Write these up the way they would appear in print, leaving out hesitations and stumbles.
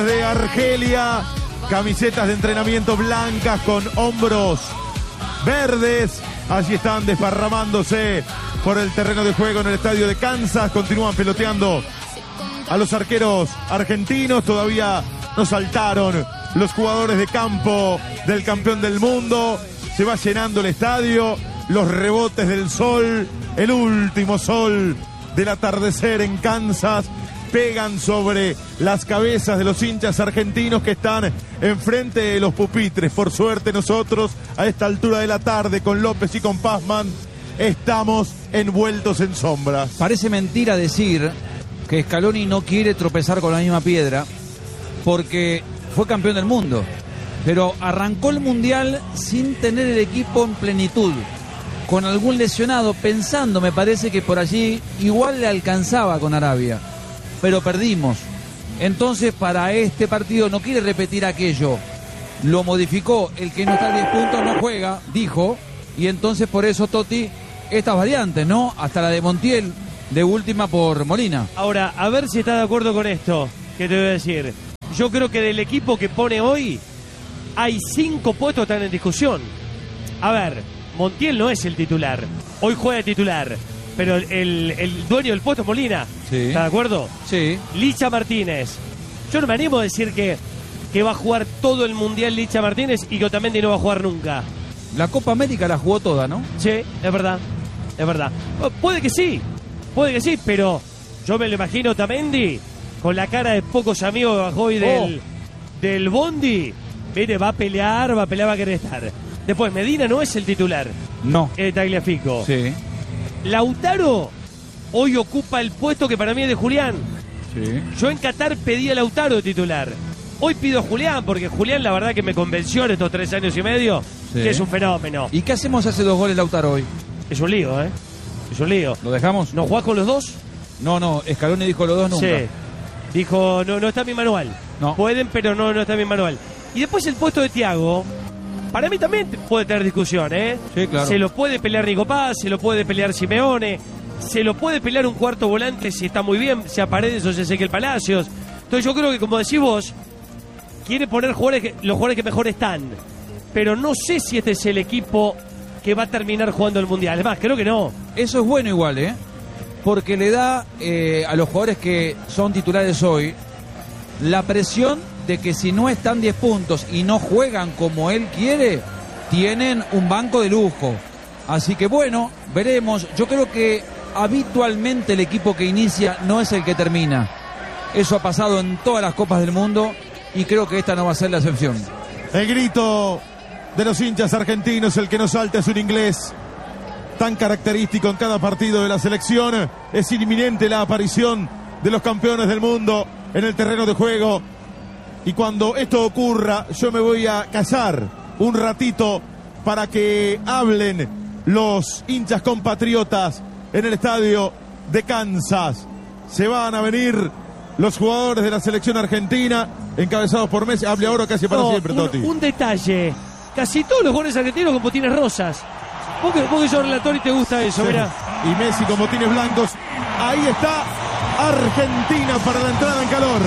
De Argelia, camisetas de entrenamiento blancas con hombros verdes. Allí están desparramándose por el terreno de juego en el estadio de Kansas. Continúan peloteando a los arqueros argentinos. Todavía no saltaron los jugadores de campo del campeón del mundo. Se va llenando el estadio. Los rebotes del sol, el último sol del atardecer en Kansas, pegan sobre las cabezas de los hinchas argentinos que están enfrente de los pupitres. Por suerte nosotros, a esta altura de la tarde, con López y con Pazman, estamos envueltos en sombras. Parece mentira decir que Scaloni no quiere tropezar con la misma piedra, porque fue campeón del mundo, pero arrancó el Mundial sin tener el equipo en plenitud, con algún lesionado, pensando, me parece, que por allí igual le alcanzaba con Arabia. Pero perdimos. Entonces, para este partido no quiere repetir aquello. Lo modificó. El que no está a 10 puntos no juega, dijo. Y entonces, por eso, Totti, estas variantes, ¿no? Hasta la de Montiel, de última por Molina. Ahora, a ver si está de acuerdo con esto que te voy a decir. Yo creo que del equipo que pone hoy, hay 5 puestos que están en discusión. A ver, Montiel no es el titular. Hoy juega de titular. Pero el dueño del puesto es Molina. Sí. ¿Está de acuerdo? Sí. Licha Martínez. Yo no me animo a decir que va a jugar todo el Mundial Licha Martínez y que Otamendi no va a jugar nunca. La Copa América la jugó toda, ¿no? Sí, es verdad. Es verdad. Puede que sí, pero yo me lo imagino Otamendi con la cara de pocos amigos que bajó hoy del Bondi. Mire, va a pelear, va a querer estar. Después, Medina no es el titular. No. Tagliafico. Sí. Lautaro hoy ocupa el puesto que para mí es de Julián. Sí. Yo en Qatar pedí a Lautaro de titular. Hoy pido a Julián, porque Julián la verdad que me convenció en estos 3 años y medio, sí, que es un fenómeno. ¿Y qué hacemos hace 2 goles Lautaro hoy? Es un lío, Es un lío. ¿Lo dejamos? ¿No jugás con los dos? No, Scaloni dijo los dos nunca. Sí. Dijo, no está en mi manual. No. Pueden, pero no está en mi manual. Y después el puesto de Thiago, para mí también puede tener discusión, Sí, claro. Se lo puede pelear Nico Paz, se lo puede pelear Simeone, se lo puede pelear un cuarto volante si está muy bien, sea Paredes o sea Ezequiel Palacios. Entonces yo creo que, como decís vos, quiere poner los jugadores que mejor están. Pero no sé si este es el equipo que va a terminar jugando el Mundial. Además, creo que no. Eso es bueno igual, porque le da a los jugadores que son titulares hoy la presión de que si no están 10 puntos y no juegan como él quiere, tienen un banco de lujo. Así que bueno, veremos. Yo creo que habitualmente el equipo que inicia no es el que termina. Eso ha pasado en todas las copas del mundo y creo que esta no va a ser la excepción. El grito de los hinchas argentinos, el que no salta es un inglés, tan característico en cada partido de la selección. Es inminente la aparición de los campeones del mundo en el terreno de juego. Y cuando esto ocurra, yo me voy a callar un ratito para que hablen los hinchas compatriotas en el estadio de Kansas. Se van a venir los jugadores de la selección argentina, encabezados por Messi. Hable ahora casi para siempre, Totti. Un detalle. Casi todos los jugadores argentinos con botines rosas. Vos que sos relator y te gusta eso, sí. Mirá. Y Messi con botines blancos. Ahí está Argentina para la entrada en calor.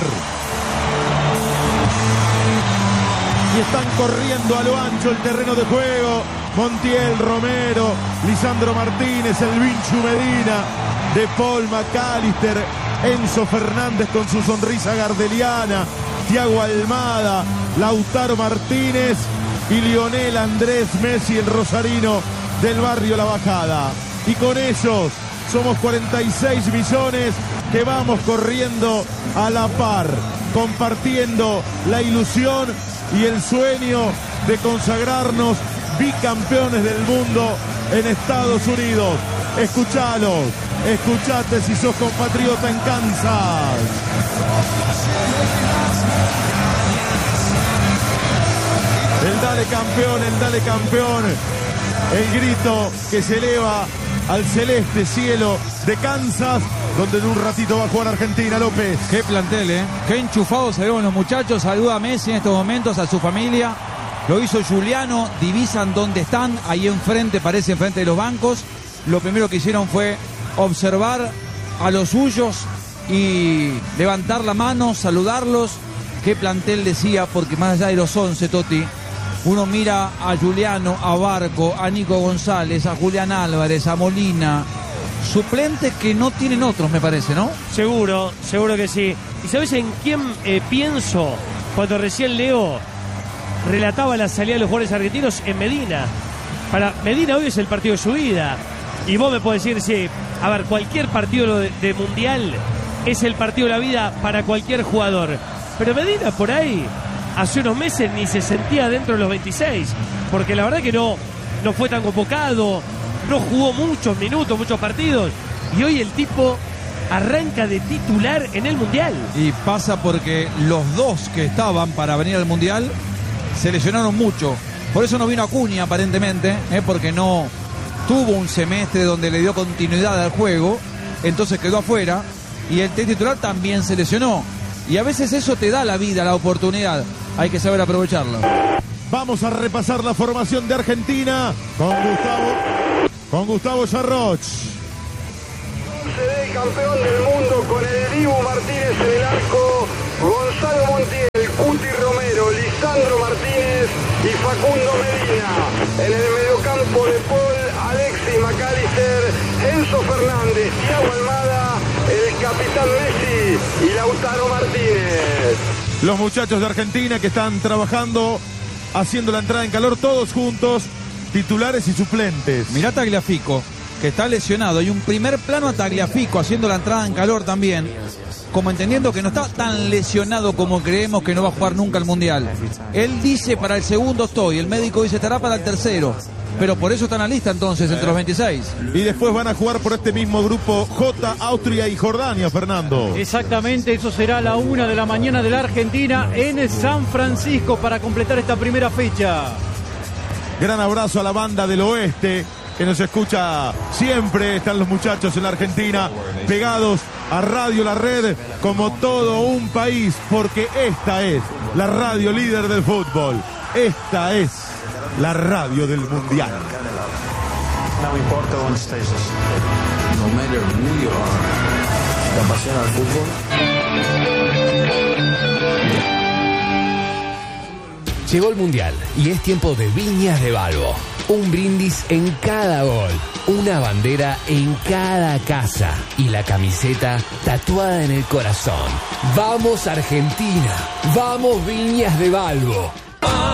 Y están corriendo a lo ancho el terreno de juego. Montiel, Romero, Lisandro Martínez, el Vinchu Medina, De Paul, McAllister, Enzo Fernández con su sonrisa gardeliana, Thiago Almada, Lautaro Martínez y Lionel Andrés Messi, el rosarino del barrio La Bajada. Y con ellos somos 46 millones que vamos corriendo a la par, compartiendo la ilusión y el sueño de consagrarnos bicampeones del mundo en Estados Unidos. Escuchalos, escuchate si sos compatriota en Kansas. El dale campeón, el grito que se eleva al celeste cielo de Kansas, donde en un ratito va a jugar Argentina. López. Qué plantel, qué enchufados se ven los muchachos. Saluda a Messi en estos momentos, a su familia. Lo hizo Juliano, divisan dónde están, ahí enfrente, parece enfrente de los bancos. Lo primero que hicieron fue observar a los suyos y levantar la mano, saludarlos. qué plantel decía, porque más allá de los 11, Toti, uno mira a Juliano, a Barco, a Nico González, a Julián Álvarez, a Molina, suplentes que no tienen otros, me parece, ¿no? Seguro que sí. ¿Y sabes en quién pienso cuando recién Leo relataba la salida de los jugadores argentinos? En Medina. Para Medina hoy es el partido de su vida. Y vos me podés decir, sí, a ver, cualquier partido de Mundial es el partido de la vida para cualquier jugador. Pero Medina por ahí, hace unos meses ni se sentía dentro de los 26. Porque la verdad que no fue tan convocado, no jugó muchos minutos, muchos partidos. Y hoy el tipo arranca de titular en el Mundial. Y pasa porque los dos que estaban para venir al Mundial se lesionaron mucho. Por eso no vino Acuña aparentemente, porque no tuvo un semestre donde le dio continuidad al juego, entonces quedó afuera. Y el titular también se lesionó. Y a veces eso te da la vida, la oportunidad. Hay que saber aprovecharlo. Vamos a repasar la formación de Argentina con Gustavo Yarroch. CD campeón del mundo con el Dibu Martínez en el arco, Gonzalo Montiel, Cuti Romero, Lisandro Martínez y Facundo Medina. En el mediocampo de Paul, Alexis McAllister, Enzo Fernández, Thiago Almada, el capitán Messi y Lautaro Martínez. Los muchachos de Argentina que están trabajando, haciendo la entrada en calor todos juntos, titulares y suplentes. Mirá Tagliafico, que está lesionado. Hay un primer plano a Tagliafico haciendo la entrada en calor también, como entendiendo que no está tan lesionado como creemos, que no va a jugar nunca el Mundial. Él dice para el segundo estoy, el médico dice estará para el tercero, pero por eso está en la lista entonces entre los 26. Y después van a jugar por este mismo grupo J, Austria y Jordania, Fernando. Exactamente, eso será a la 1 de la mañana de la Argentina en San Francisco para completar esta primera fecha. Gran abrazo a la banda del oeste que nos escucha siempre. Están los muchachos en la Argentina pegados a Radio La Red como todo un país, porque esta es la radio líder del fútbol. Esta es la radio del Mundial. No importa dónde estés, no matter who you are, te apasiona el fútbol. Llegó el Mundial y es tiempo de Viñas de Balbo. Un brindis en cada gol, una bandera en cada casa y la camiseta tatuada en el corazón. ¡Vamos Argentina! ¡Vamos Viñas de Balbo!